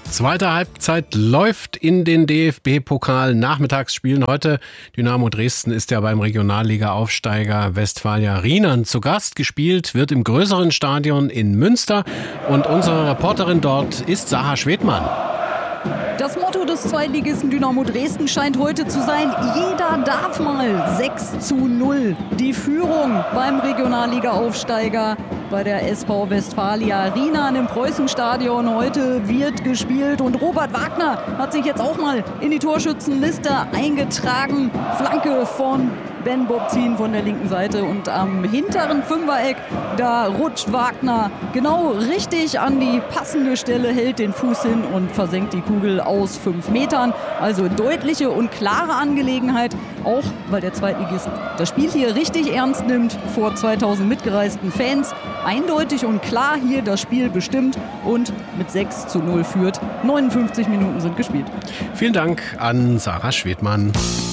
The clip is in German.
Zweite Halbzeit läuft in den DFB-Pokal. Nachmittagsspielen heute. Dynamo Dresden ist ja beim Regionalliga-Aufsteiger Westfalia Rheinland zu Gast. Gespielt wird im größeren Stadion in Münster. Und unsere Reporterin dort ist Sarah Schwedmann. Das Motto des Zweitligisten Dynamo Dresden scheint heute zu sein: Jeder darf mal. 6:0. Die Führung beim Regionalliga-Aufsteiger bei der SV Westfalia Rheinland im Preußenstadion. Heute wird gespielt und Robert Wagner hat sich jetzt auch mal in die Torschützenliste eingetragen. Flanke von Ben Bobzin von der linken Seite und am hinteren Fünfereck, da rutscht Wagner genau richtig an die passende Stelle, hält den Fuß hin und versenkt die Kugel aus 5 Metern. Also deutliche und klare Angelegenheit, auch weil der Zweitligist das Spiel hier richtig ernst nimmt, vor 2000 mitgereisten Fans. Eindeutig und klar hier das Spiel bestimmt und mit 6:0 führt. 59 Minuten sind gespielt. Vielen Dank an Sarah Schwedmann.